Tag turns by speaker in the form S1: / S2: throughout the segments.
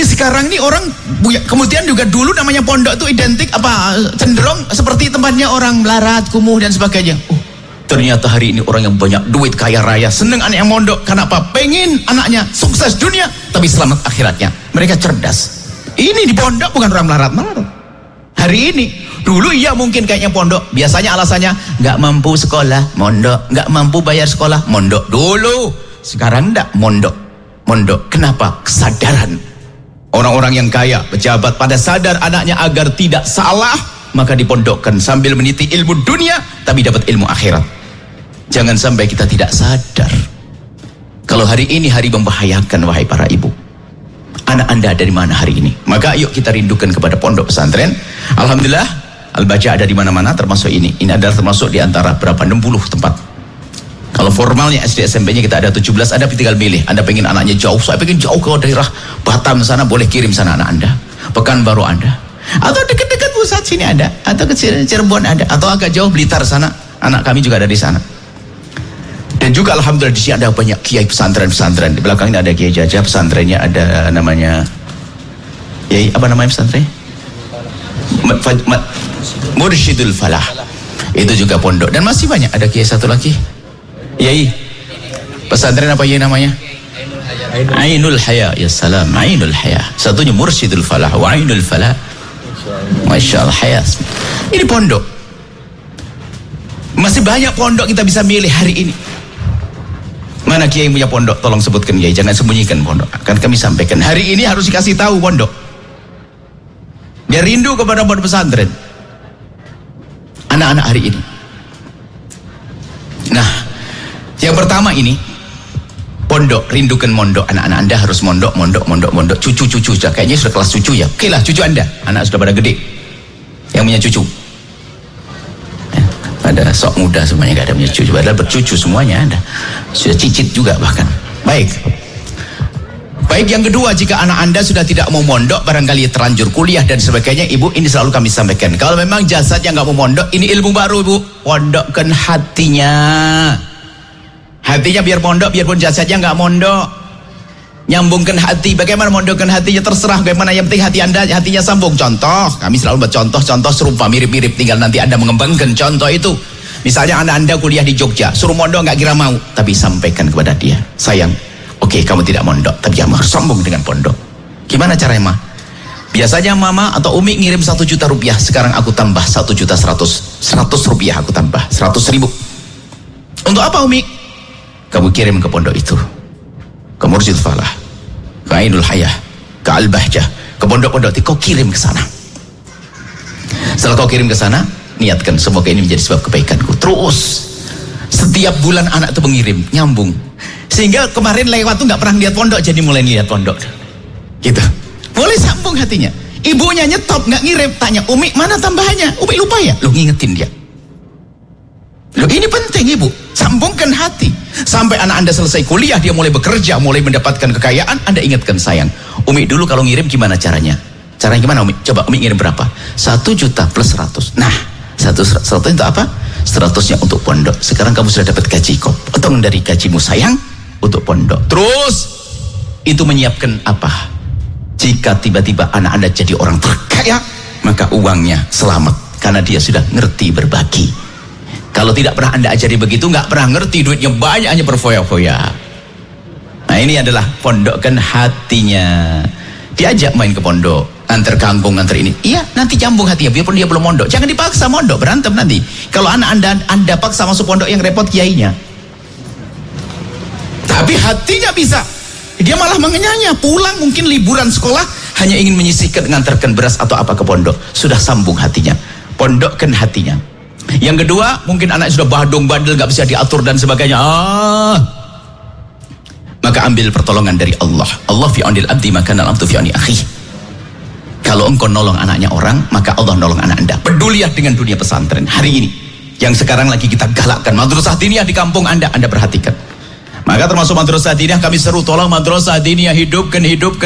S1: Tapi sekarang ini orang, kemudian juga dulu namanya pondok itu identik cenderung seperti tempatnya orang melarat, kumuh dan sebagainya. Ternyata hari ini orang yang banyak duit, kaya raya, seneng anak yang mondok. Karena apa? Pengen anaknya sukses dunia tapi selamat akhiratnya. Mereka cerdas. Ini di pondok bukan orang melarat. Hari ini, dulu iya mungkin kayaknya pondok, biasanya alasannya nggak mampu sekolah, mondok, nggak mampu bayar sekolah, mondok dulu. Sekarang enggak, mondok. Kenapa? Kesadaran. Orang-orang yang kaya, pejabat pada sadar anaknya agar tidak salah, maka dipondokkan sambil meniti ilmu dunia tapi dapat ilmu akhirat. Jangan sampai kita tidak sadar kalau hari ini hari membahayakan, wahai para ibu. Anak Anda dari mana hari ini? Maka yuk kita rindukan kepada pondok pesantren. Alhamdulillah, Al-Baja ada di mana-mana, termasuk ini. Ini adalah termasuk di antara berapa 60 tempat. Kalau formalnya SD SMP-nya kita ada 17, Anda tinggal milih. Anda pengen anaknya jauh, saya pengen jauh ke daerah Batam sana, boleh kirim sana anak Anda. Pekanbaru Anda. Atau dekat-dekat pusat sini ada, atau ke Cirebon ada, atau agak jauh Blitar sana. Anak kami juga ada di sana. Dan juga alhamdulillah di sini ada banyak kiai pesantren-pesantren. Di belakang ini ada Kiai Jajah, pesantrennya ada namanya apa namanya pesantren? Mursyidul Falah. Itu juga pondok dan masih banyak. Ada kiai satu lagi. Yai. Pesantren apa yai namanya? Ainul Haya. Ya salam, Ainul Haya. Satunya Mursyidul Falah wa Ainul Falah. Masyaallah Haya. Ini pondok. Masih banyak pondok kita bisa milih hari ini. Mana kiai punya pondok? Tolong sebutkan kiai, jangan sembunyikan pondok. Akan kami sampaikan. Hari ini harus dikasih tahu pondok. Biar rindu kepada pondok pesantren. Anak-anak hari ini. Nah, yang pertama ini pondok, rindukan mondok. Anak-anak Anda harus mondok. Cucu-cucu sudah kayaknya sudah kelas cucu ya. Oke lah, cucu Anda. Anak sudah pada gede. Yang punya cucu. Ada sok muda semuanya, gak ada punya cucu, padahal bercucu semuanya ada, sudah cicit juga bahkan. Baik, yang kedua, jika anak Anda sudah tidak mau mondok, barangkali terlanjur kuliah dan sebagainya, ibu, ini selalu kami sampaikan, kalau memang jasadnya gak mau mondok, ini ilmu baru ibu, pondokkan hatinya biar mondok, biarpun jasadnya gak mondok. Nyambungkan hati. Bagaimana mondokkan hatinya terserah, bagaimana, yang penting hati Anda, hatinya sambung. Contoh, kami selalu buat contoh serupa, mirip-mirip, tinggal nanti Anda mengembangkan contoh itu. Misalnya Anda kuliah di Jogja, suruh mondok nggak kira mau, tapi sampaikan kepada dia, sayang, oke, kamu tidak mondok, tapi kamu harus sambung dengan pondok. Gimana caranya, Ma? Biasanya Mama atau Umi ngirim 1 juta rupiah, sekarang aku tambah 1.100.000 rupiah, aku tambah 100.000. Untuk apa Umi? Kamu kirim ke pondok itu, ke Mursyidul Falah, ke Ainul Hayah, ke Al-Bahjah, ke pondok-pondok itu kau kirim ke sana. Setelah kau kirim ke sana, niatkan semoga ini menjadi sebab kebaikanku. Terus setiap bulan anak itu mengirim, nyambung. Sehingga kemarin lewat tuh nggak pernah lihat pondok, jadi mulai lihat pondok. Gitu. Mulai sambung hatinya. Ibunya nyetop nggak ngirim, tanya Umi mana tambahannya? Umi lupa ya? Lu ngingetin dia. Loh, ini penting ibu, sambungkan hati. Sampai anak Anda selesai kuliah, dia mulai bekerja, mulai mendapatkan kekayaan, Anda ingatkan, sayang, Umi dulu kalau ngirim gimana caranya? Caranya gimana Umi? Coba Umi ngirim berapa? 1 juta plus 100. Nah, 100 untuk apa? 100-nya untuk pondok. Sekarang kamu sudah dapat gaji kok. Potong dari gajimu sayang untuk pondok. Terus itu menyiapkan apa? Jika tiba-tiba anak Anda jadi orang terkaya, maka uangnya selamat karena dia sudah ngerti berbagi. Kalau tidak pernah Anda ajari begitu, nggak pernah ngerti, duitnya banyak, hanya berfoya-foya. Nah, ini adalah pondokkan hatinya. Diajak main ke pondok, antar kampung, antar ini. Iya, nanti nyambung hatinya, biarpun dia belum mondok. Jangan dipaksa mondok, berantem nanti. Kalau anak Anda paksa masuk pondok, yang repot kiainya. Tapi hatinya bisa. Dia malah mengenyangnya. Pulang mungkin liburan sekolah, hanya ingin menyisihkan, mengantarkan beras atau apa ke pondok. Sudah sambung hatinya. Pondokkan hatinya. Yang kedua, mungkin anak sudah badung bandel, gak bisa diatur dan sebagainya. Maka ambil pertolongan dari Allah. Allah fi aunil abdi maka nal abdu fi auni akhi. Kalau engkau nolong anaknya orang, maka Allah nolong anak Anda. Pedulilah dengan dunia pesantren hari ini, yang sekarang lagi kita galakkan. Madrasah diniyah di kampung Anda perhatikan. Maka termasuk madrasah diniyah, kami seru, tolong madrasah diniyah hidupkan.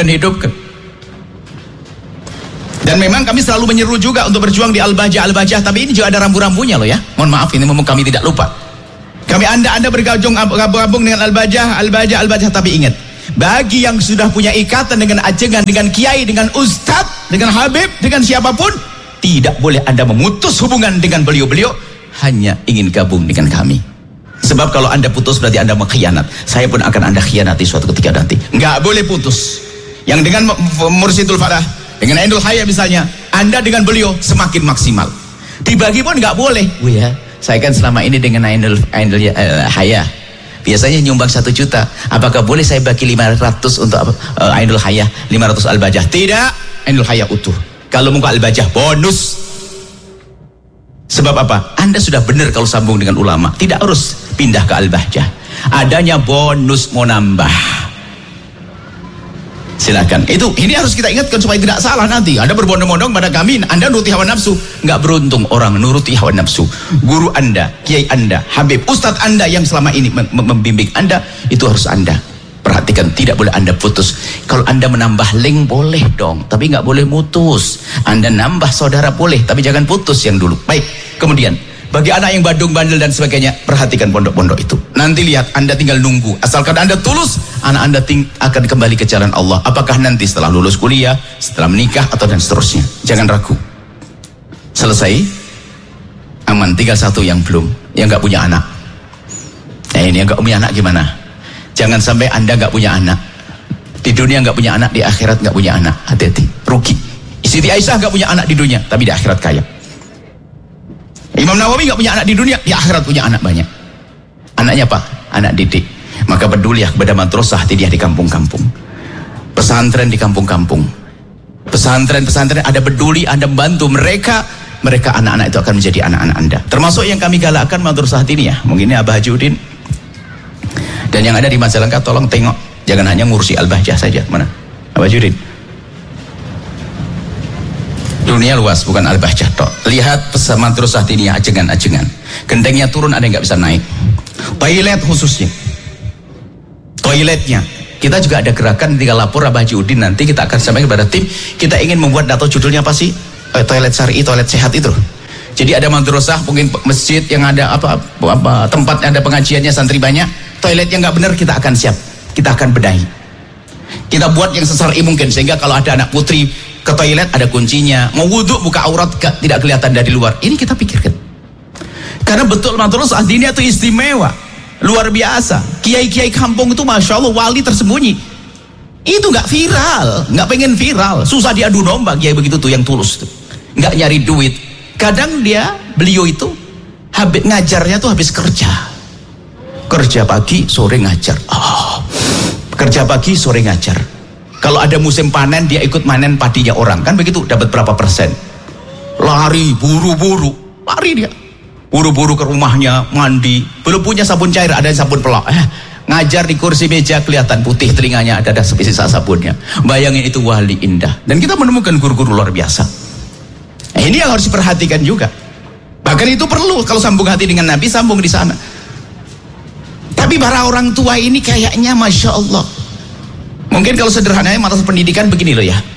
S1: Dan memang kami selalu menyeru juga untuk berjuang di Al-Bahjah, tapi ini juga ada rambu-rambunya loh ya. Mohon maaf, ini memang kami tidak lupa. Kami Anda bergabung dengan Al-Bahjah, tapi ingat, Bagi yang sudah punya ikatan dengan ajengan, dengan kiai, dengan ustadz, dengan habib, dengan siapapun, tidak boleh Anda memutus hubungan dengan beliau-beliau hanya ingin gabung dengan kami. Sebab kalau Anda putus berarti Anda mengkhianat. Saya pun akan Anda khianati suatu ketika nanti. Nggak boleh putus. Yang dengan Mursyidul Falah, dengan Ainul Haya misalnya, Anda dengan beliau semakin maksimal. Dibagi pun nggak boleh. Oh ya, saya kan selama ini dengan Ainul Haya biasanya nyumbang 1 juta. Apakah boleh saya bagi 500 untuk Ainul Haya, 500 Al-Bajah? Tidak, Ainul Haya utuh. Kalau muka Al-Bajah bonus. Sebab apa? Anda sudah benar kalau sambung dengan ulama, tidak harus pindah ke Al-Bajah. Adanya bonus mau nambah. Silakan. Ini harus kita ingatkan supaya tidak salah nanti. Anda berbondong-bondong pada kami, Anda nuruti hawa nafsu. Nggak beruntung orang nuruti hawa nafsu. Guru Anda, kiai Anda, habib, ustadz Anda yang selama ini membimbing Anda, itu harus Anda perhatikan. Tidak boleh Anda putus. Kalau Anda menambah link boleh dong, tapi nggak boleh mutus. Anda nambah saudara boleh, tapi jangan putus yang dulu. Baik. Kemudian bagi anak yang badung, bandel dan sebagainya, perhatikan pondok-pondok itu. Nanti lihat, Anda tinggal nunggu. Asalkan Anda tulus, anak Anda akan kembali ke jalan Allah. Apakah nanti setelah lulus kuliah, setelah menikah, atau dan seterusnya. Jangan ragu. Selesai, aman. Tinggal 1 yang belum, yang nggak punya anak. Ini yang nggak punya anak gimana? Jangan sampai Anda nggak punya anak. Di dunia nggak punya anak, di akhirat nggak punya anak. Hati-hati, rugi. Siti Aisyah nggak punya anak di dunia, tapi di akhirat kaya. Imam Nawawi nggak punya anak di dunia, di akhirat punya anak banyak. Anaknya apa? Anak didik. Maka pedulilah kepada madrasah dia di kampung-kampung, pesantren di kampung-kampung, pesantren-pesantren ada peduli, Anda membantu mereka anak-anak itu akan menjadi anak-anak Anda. Termasuk yang kami galakkan madrasah ini ya, mungkin ini Abah Haji Udin dan yang ada di Majalengka, tolong tengok, jangan hanya ngurusi Al-Bahjah saja. Mana Abah Haji Udin? Dunia luas, bukan Al-Bahjah tok. Lihat pesan madrasah ini, ajengan-ajengan. Gentengnya turun, ada yang nggak bisa naik. Toilet khususnya. Toiletnya. Kita juga ada gerakan, tinggal lapor Abah Haji Udin, nanti kita akan sampaikan kepada tim. Kita ingin membuat, atau judulnya apa sih? Toilet syar'i, toilet sehat itu. Jadi ada madrasah, mungkin masjid yang ada tempat ada pengajiannya, santri banyak. Toilet yang nggak benar kita akan siap. Kita akan benahi. Kita buat yang sesyar'i mungkin, sehingga kalau ada anak putri ke toilet ada kuncinya, mau wudhu buka aurat tidak kelihatan dari luar. Ini kita pikirkan, karena betul madrasah diniyah itu istimewa, luar biasa. Kiai-kiai kampung itu masya Allah wali tersembunyi. Itu nggak viral, nggak pengen viral, susah diadu domba kiai begitu tuh yang tulus tuh, nggak nyari duit. Kadang beliau itu habis ngajarnya tuh habis kerja pagi sore ngajar, kerja pagi sore ngajar. Kalau ada musim panen dia ikut manen padinya orang, kan begitu, dapat berapa persen. Lari buru-buru, lari dia buru-buru ke rumahnya, mandi, belum punya sabun cair, ada sabun pelak, ngajar di kursi meja kelihatan putih telinganya, ada sisa sabunnya. Bayangin, itu wali indah. Dan kita menemukan guru-guru luar biasa. Ini yang harus diperhatikan juga. Bahkan itu perlu, kalau sambung hati dengan Nabi, sambung di sana. Tapi para orang tua ini kayaknya masya Allah, mungkin kalau sederhananya madrasah pendidikan begini loh ya.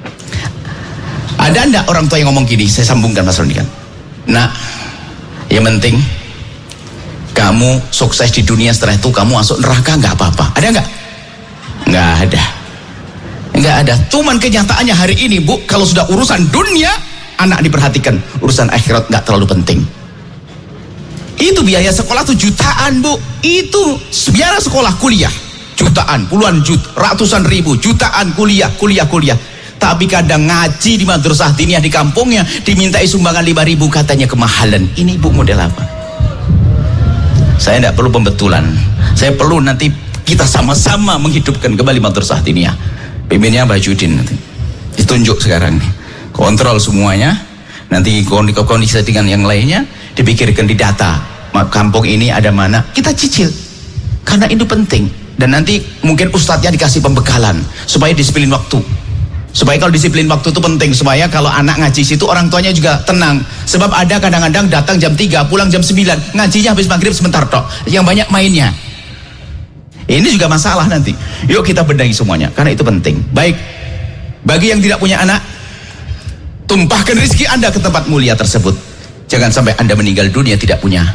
S1: Ada enggak orang tua yang ngomong gini, saya sambungkan masalah pendidikan. Nah, yang penting kamu sukses di dunia, setelah itu kamu masuk neraka nggak apa-apa. Ada nggak? Nggak ada. Nggak ada. Cuman kenyataannya hari ini Bu, kalau sudah urusan dunia, anak diperhatikan, urusan akhirat nggak terlalu penting. Itu biaya sekolah tuh jutaan Bu. Itu biaya sekolah kuliah jutaan, puluhan juta, ratusan ribu, jutaan kuliah. Tapi kadang ngaji di madrasah diniyah di kampungnya dimintai sumbangan 5.000, katanya kemahalan. Ini Bu model apa? Saya tidak perlu pembetulan, saya perlu nanti kita sama-sama menghidupkan kembali madrasah diniyah. Pimpinnya Mbak Judin nanti ditunjuk sekarang nih, kontrol semuanya. Nanti kondisi dengan yang lainnya dipikirkan, di data kampung ini ada mana, kita cicil, karena itu penting. Dan nanti mungkin ustadznya dikasih pembekalan supaya disiplin waktu. Supaya kalau disiplin waktu itu penting, supaya kalau anak ngaji situ orang tuanya juga tenang. Sebab ada kadang-kadang datang jam 3 pulang jam 9, ngajinya habis maghrib sebentar tok, yang banyak mainnya. Ini juga masalah nanti. Yuk kita benahi semuanya, karena itu penting. Baik, bagi yang tidak punya anak, tumpahkan rezeki Anda ke tempat mulia tersebut. Jangan sampai Anda meninggal dunia tidak punya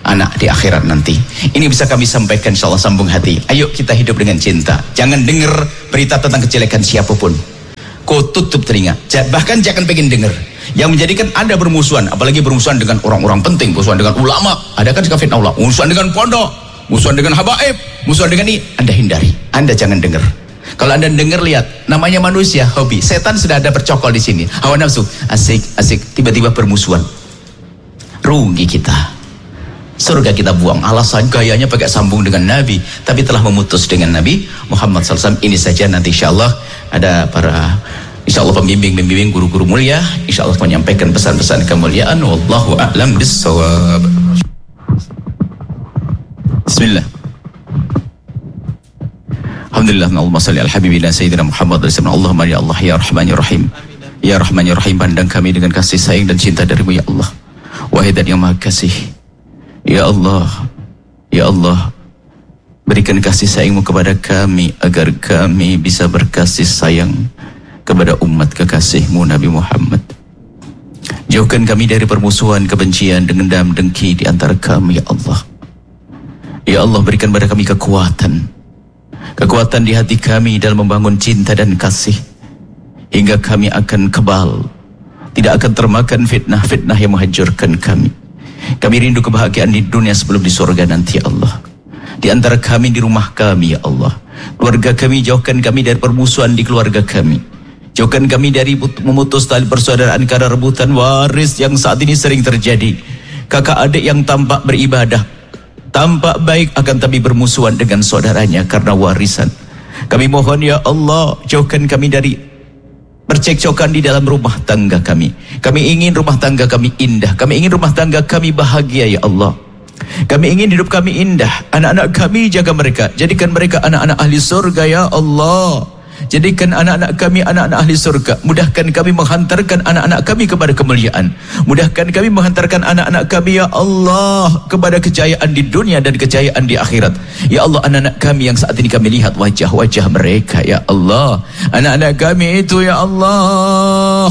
S1: anak di akhirat nanti. Ini bisa kami sampaikan, insyaallah sambung hati. Ayo kita hidup dengan cinta. Jangan dengar berita tentang kejelekan siapapun. Kau tutup telinga. Bahkan jangan pengen dengar. Yang menjadikan Anda bermusuhan, apalagi bermusuhan dengan orang-orang penting, bermusuhan dengan ulama. Ada kan suka fitnah ulama, musuhan dengan pondok, musuhan dengan habaib, musuhan dengan ini. Anda hindari. Anda jangan dengar. Kalau Anda dengar, lihat, namanya manusia, hobi. Setan sudah ada bercokol di sini. Hawa nafsu, asik, tiba-tiba bermusuhan. Rugi kita. Surga kita buang, alasan gayanya pakai sambung dengan Nabi, tapi telah memutus dengan Nabi Muhammad SAW. Ini saja, nanti insyaallah ada para insyaallah pembimbing-pembimbing, guru-guru mulia, insyaallah menyampaikan pesan-pesan kemuliaan. Wallahu a'lam bissawab. Bismillah. Alhamdulillah, Allahumma salli ala habibina sayyidina Muhammad Allahumma ya Allah ya Rahman ya Rahim. Ya Rahman ya Rahim, pandang kami dengan kasih sayang dan cinta darimu ya Allah. Wahai Dan yang Maha Kasih, ya Allah, ya Allah, berikan kasih sayangmu kepada kami agar kami bisa berkasih sayang kepada umat kekasihmu Nabi Muhammad. Jauhkan kami dari permusuhan, kebencian, dendam, dengki di antara kami ya Allah. Ya Allah, berikan kepada kami kekuatan di hati kami dalam membangun cinta dan kasih, hingga kami akan kebal, tidak akan termakan fitnah-fitnah yang menghancurkan kami. Kami rindu kebahagiaan di dunia sebelum di surga nanti ya Allah. Di antara kami, di rumah kami ya Allah. Keluarga kami, jauhkan kami dari permusuhan di keluarga kami. Jauhkan kami dari memutus tali persaudaraan karena rebutan waris yang saat ini sering terjadi. Kakak adik yang tampak beribadah, tampak baik, akan tapi bermusuhan dengan saudaranya karena warisan. Kami mohon ya Allah, jauhkan kami dari percekcokan di dalam rumah tangga kami. Kami ingin rumah tangga kami indah. Kami ingin rumah tangga kami bahagia ya Allah. Kami ingin hidup kami indah. Anak-anak kami, jaga mereka, jadikan mereka anak-anak ahli surga ya Allah. Jadikan anak-anak kami anak-anak ahli surga. Mudahkan kami menghantarkan anak-anak kami kepada kemuliaan. Mudahkan kami menghantarkan anak-anak kami ya Allah kepada kejayaan di dunia dan kejayaan di akhirat. Ya Allah, anak-anak kami yang saat ini kami lihat wajah-wajah mereka ya Allah. Anak-anak kami itu ya Allah,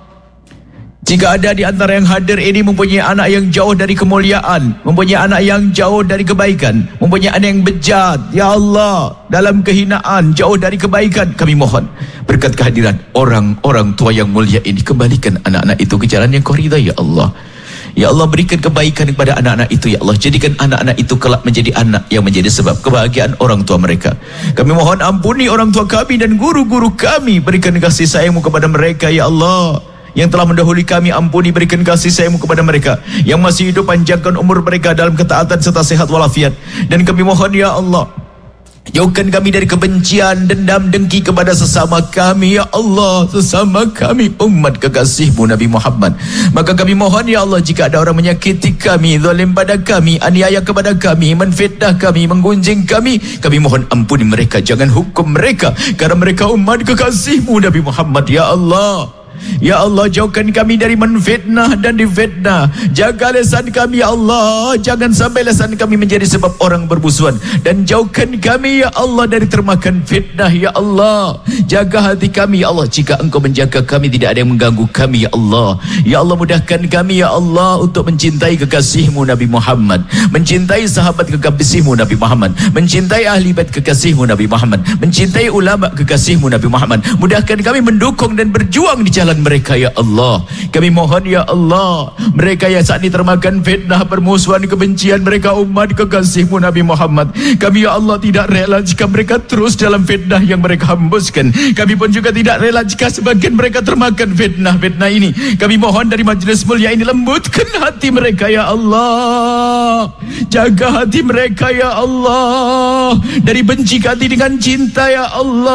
S1: jika ada di antara yang hadir ini mempunyai anak yang jauh dari kemuliaan, mempunyai anak yang jauh dari kebaikan, mempunyai anak yang bejat ya Allah, dalam kehinaan, jauh dari kebaikan, kami mohon berkat kehadiran orang-orang tua yang mulia ini, kembalikan anak-anak itu ke jalan yang kau ridha ya Allah. Ya Allah, berikan kebaikan kepada anak-anak itu ya Allah. Jadikan anak-anak itu kelak menjadi anak yang menjadi sebab kebahagiaan orang tua mereka. Kami mohon ampuni orang tua kami dan guru-guru kami. Berikan kasih sayangmu kepada mereka ya Allah. Yang telah mendahului kami, ampuni, berikan kasih sayangmu kepada mereka. Yang masih hidup, panjangkan umur mereka dalam ketaatan serta sehat walafiat. Dan kami mohon ya Allah, jauhkan kami dari kebencian, dendam, dengki kepada sesama kami ya Allah, sesama kami umat kekasihmu Nabi Muhammad. Maka kami mohon ya Allah, jika ada orang menyakiti kami, zalim pada kami, aniaya kepada kami, menfitnah kami, menggunjing kami mohon ampuni mereka, jangan hukum mereka, karena mereka umat kekasihmu Nabi Muhammad ya Allah. Ya Allah, jauhkan kami dari menfitnah dan difitnah. Jaga lisan kami ya Allah, jangan sampai lisan kami menjadi sebab orang bermusuhan. Dan jauhkan kami ya Allah dari termakan fitnah ya Allah. Jaga hati kami ya Allah, jika Engkau menjaga kami, tidak ada yang mengganggu kami ya Allah. Ya Allah, mudahkan kami ya Allah untuk mencintai kekasihmu Nabi Muhammad, mencintai sahabat kekasihmu Nabi Muhammad, mencintai ahli bait kekasihmu Nabi Muhammad, mencintai ulama kekasihmu Nabi Muhammad. Mudahkan kami mendukung dan berjuang di jalan mereka ya Allah. Kami mohon ya Allah, mereka yang saat ini termakan fitnah, permusuhan, kebencian, mereka umat kekasihmu Nabi Muhammad. Kami ya Allah tidak rela jika mereka terus dalam fitnah yang mereka hembuskan. Kami pun juga tidak rela jika sebagian mereka termakan fitnah ini. Kami mohon dari majlis mulia ini, lembutkan hati mereka ya Allah. Jaga hati mereka ya Allah, dari benci hati dengan cinta ya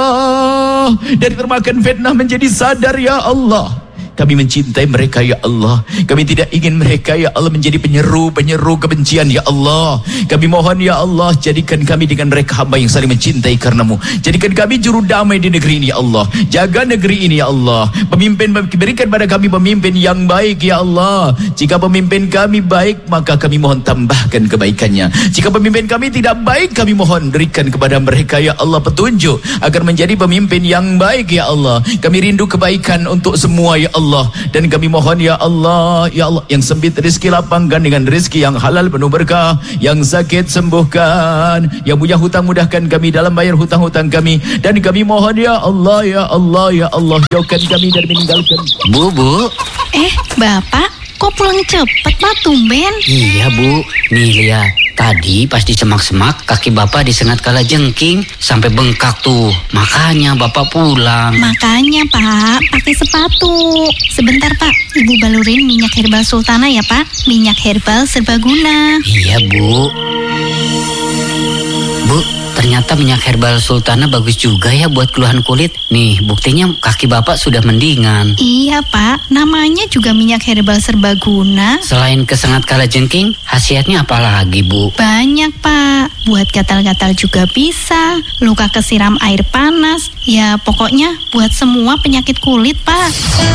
S1: Allah, dari termakan fitnah menjadi sadar ya Allah. Kami mencintai mereka ya Allah. Kami tidak ingin mereka ya Allah menjadi penyeru kebencian ya Allah. Kami mohon ya Allah, jadikan kami dengan mereka hamba yang saling mencintai karenamu. Jadikan kami juru damai di negeri ini ya Allah. Jaga negeri ini ya Allah. Pemimpin, berikan pada kami pemimpin yang baik ya Allah. Jika pemimpin kami baik, maka kami mohon tambahkan kebaikannya. Jika pemimpin kami tidak baik, kami mohon berikan kepada mereka ya Allah petunjuk agar menjadi pemimpin yang baik ya Allah. Kami rindu kebaikan untuk semua ya Allah. Allah. Dan kami mohon ya Allah, yang sempit rezeki lapangkan dengan rezeki yang halal penuh berkah, yang sakit sembuhkan, yang punya hutang mudahkan kami dalam bayar hutang-hutang kami. Dan kami mohon ya Allah, ya Allah, ya Allah, jauhkan kami dari meninggalkan.
S2: Bu,
S3: Bapak, kok pulang cepet Pak, tumben?
S2: Iya Bu, nih lihat. Tadi pas di semak-semak kaki Bapak disengat kalajengking sampai bengkak tuh. Makanya Bapak pulang.
S3: Makanya Pak, pakai sepatu. Sebentar Pak, Ibu balurin minyak herbal Sultana ya Pak. Minyak herbal serbaguna.
S2: Iya Bu. Bu, ternyata minyak herbal Sultana bagus juga ya buat keluhan kulit. Nih, buktinya kaki Bapak sudah mendingan.
S3: Iya Pak, namanya juga minyak herbal serbaguna.
S2: Selain kesengat kalajengking, khasiatnya apa lagi Bu?
S3: Banyak Pak, buat gatal-gatal juga bisa, luka kesiram air panas, ya pokoknya buat semua penyakit kulit Pak.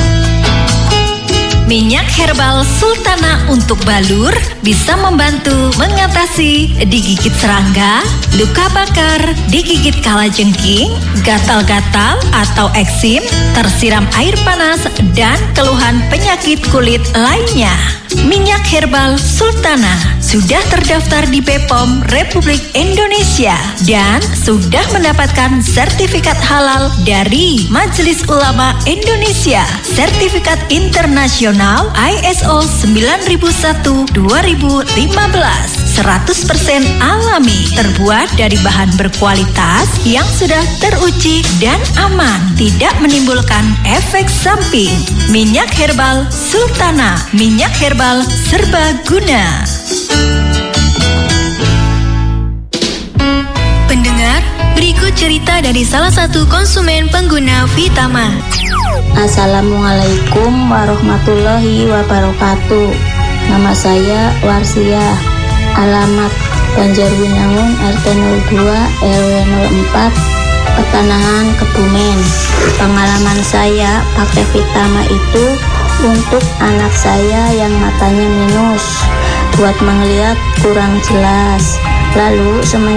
S4: Minyak herbal Sultana untuk balur bisa membantu mengatasi digigit serangga, luka bakar, digigit kalajengking, gatal-gatal atau eksim, tersiram air panas, dan keluhan penyakit kulit lainnya. Minyak herbal Sultana sudah terdaftar di BPOM Republik Indonesia dan sudah mendapatkan sertifikat halal dari Majelis Ulama Indonesia, sertifikat internasional ISO 9001-2015, 100% alami, terbuat dari bahan berkualitas yang sudah teruji dan aman, tidak menimbulkan efek samping. Minyak herbal Sultana, minyak herbal serbaguna.
S5: Pendengar, berikut cerita dari salah satu konsumen pengguna Vitama.
S6: Assalamualaikum warahmatullahi wabarakatuh. Nama saya Warsiah. Alamat Banjarwinangun, RT 02 RW 04, Petanahan, Kebumen. Pengalaman saya pakai Vitama itu untuk anak saya yang matanya minus, buat melihat kurang jelas. Lalu semenjak